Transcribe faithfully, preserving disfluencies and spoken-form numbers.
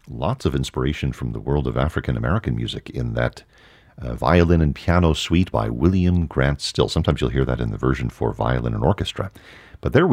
lots of inspiration from the world of African-American music in that uh, violin and piano suite by William Grant Still. Sometimes you'll hear that in the version for violin and orchestra. But there we